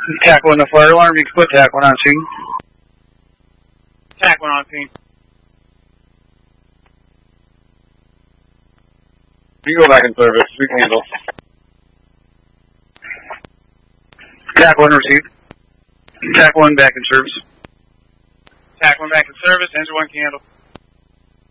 TAC 1 to fire alarm, you can put TAC 1 on scene. TAC 1 on scene. You go back in service. We can handle. TAC 1 received. TAC 1 back in service. TAC 1 back in service. Engine 1 can handle.